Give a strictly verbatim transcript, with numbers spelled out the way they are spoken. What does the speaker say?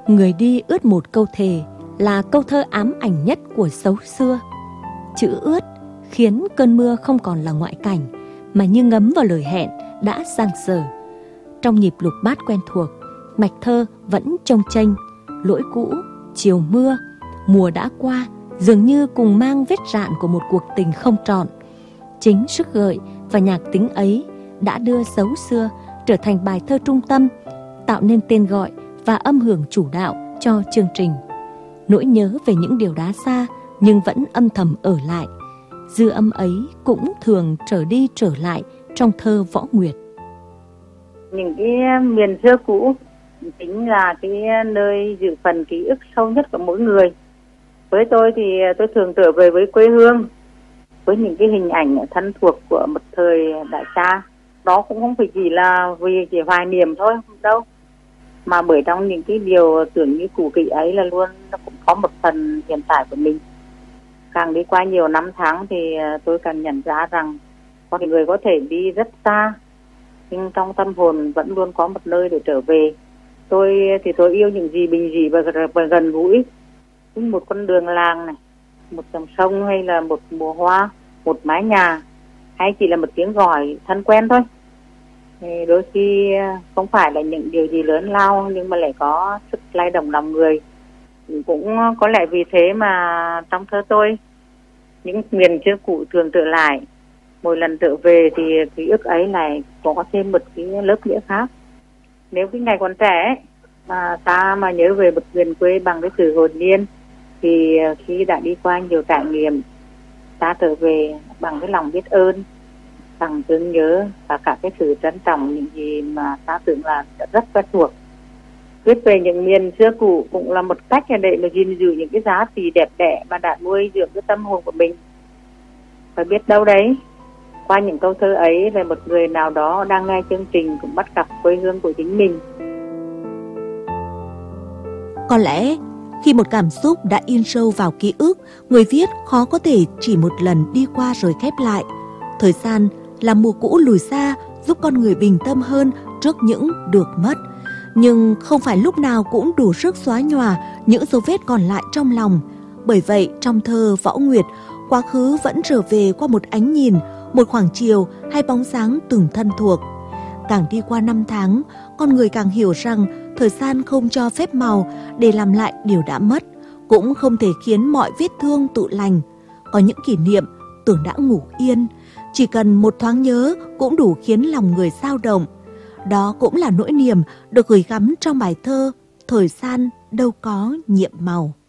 Người đi ướt một câu thề là câu thơ ám ảnh nhất của Sấu xưa. Chữ ướt khiến cơn mưa không còn là ngoại cảnh, mà như ngấm vào lời hẹn đã dang dở. Trong nhịp lục bát quen thuộc, mạch thơ vẫn chông chênh, lỗi cũ, chiều mưa, mùa đã qua, dường như cùng mang vết rạn của một cuộc tình không trọn. Chính sức gợi và nhạc tính ấy đã đưa Sấu xưa trở thành bài thơ trung tâm, tạo nên tên gọi và âm hưởng chủ đạo cho chương trình. Nỗi nhớ về những điều đã xa nhưng vẫn âm thầm ở lại, dư âm ấy cũng thường trở đi trở lại trong thơ Võ Nguyệt. Những cái miền xưa cũ chính là cái nơi giữ phần ký ức sâu nhất của mỗi người. Với tôi thì tôi thường trở về với quê hương, với những cái hình ảnh thân thuộc của một thời đại xa. Đó cũng không phải chỉ là vì chỉ hoài niệm thôi, không đâu. Mà bởi trong những cái điều tưởng như cũ kỹ ấy là luôn nó cũng có một phần hiện tại của mình. Càng đi qua nhiều năm tháng thì tôi càng nhận ra rằng con người có thể đi rất xa, nhưng trong tâm hồn vẫn luôn có một nơi để trở về. Tôi thì tôi yêu những gì bình dị và, và gần gũi. Một con đường làng này, một dòng sông hay là một mùa hoa, một mái nhà, hay chỉ là một tiếng gọi thân quen thôi. Thì đôi khi không phải là những điều gì lớn lao nhưng mà lại có sức lay động lòng người. Cũng có lẽ vì thế mà trong thơ tôi, những miền xưa cũ thường trở lại. Mỗi lần trở về thì ký ức ấy lại có thêm một cái lớp nghĩa khác. Nếu cái ngày còn trẻ mà ta mà nhớ về một miền quê bằng cái sự hồn nhiên, thì khi đã đi qua nhiều trải nghiệm, ta trở về bằng cái lòng biết ơn, bằng tưởng nhớ và cả cái sự trân trọng những gì mà ta tưởng là rất quen thuộc. Viết về những miền xưa cũ cũng là một cách để mà gìn giữ những cái giá trị đẹp đẽ mà đã nuôi dưỡng cái tâm hồn của mình. Phải biết đâu đấy, qua những câu thơ ấy về một người nào đó đang nghe chương trình cũng bắt gặp quê hương của chính mình. Có lẽ khi một cảm xúc đã in sâu vào ký ức, người viết khó có thể chỉ một lần đi qua rồi khép lại. Thời gian là mùa cũ lùi xa, giúp con người bình tâm hơn trước những được mất. Nhưng không phải lúc nào cũng đủ sức xóa nhòa những dấu vết còn lại trong lòng. Bởi vậy, trong thơ Võ Nguyệt, quá khứ vẫn trở về qua một ánh nhìn, một khoảng chiều hay bóng dáng từng thân thuộc. Càng đi qua năm tháng, con người càng hiểu rằng thời gian không cho phép màu để làm lại điều đã mất, cũng không thể khiến mọi vết thương tự lành. Có những kỷ niệm tưởng đã ngủ yên, chỉ cần một thoáng nhớ cũng đủ khiến lòng người dao động. Đó cũng là nỗi niềm được gửi gắm trong bài thơ Thời gian đâu có nhiệm màu.